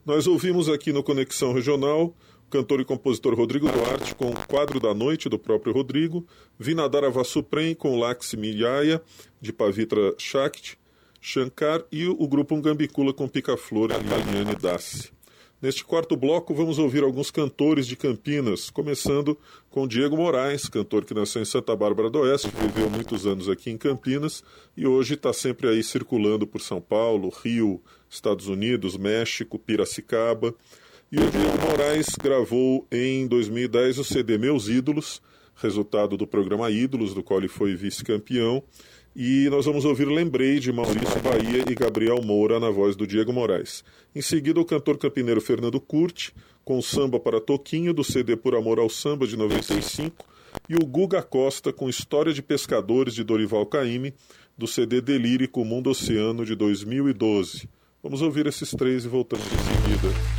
Nós ouvimos aqui no Conexão Regional o cantor e compositor Rodrigo Duarte com o Quadro da Noite, do próprio Rodrigo, Vinadara Vasuprem com Laxmi Yaya, de Pavitra Shakti, Shankar e o grupo Ungambicula com Pica-Flor e Aliane Dassi. Neste quarto bloco vamos ouvir alguns cantores de Campinas, começando com Diego Moraes, cantor que nasceu em Santa Bárbara do Oeste, viveu muitos anos aqui em Campinas e hoje está sempre aí circulando por São Paulo, Rio, Estados Unidos, México, Piracicaba. E o Diego Moraes gravou em 2010 o CD Meus Ídolos, resultado do programa Ídolos, do qual ele foi vice-campeão. E nós vamos ouvir Lembrei, de Maurício Bahia e Gabriel Moura, na voz do Diego Moraes. Em seguida, o cantor campineiro Fernando Curti, com Samba para Toquinho, do CD Por Amor ao Samba, de 95, e o Guga Costa, com História de Pescadores, de Dorival Caymmi, do CD Delírico Mundo Oceano, de 2012. Vamos ouvir esses três e voltamos em seguida.